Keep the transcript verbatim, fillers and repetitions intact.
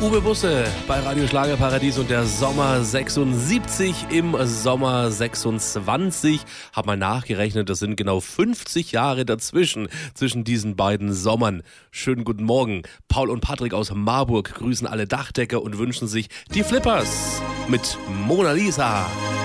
Uwe Busse bei Radio Schlagerparadies und der Sommer sechsundsiebzig im Sommer sechsundzwanzig. Hab mal nachgerechnet, das sind genau fünfzig Jahre dazwischen, zwischen diesen beiden Sommern. Schönen guten Morgen. Paul und Patrick aus Marburg grüßen alle Dachdecker und wünschen sich die Flippers mit Mona Lisa.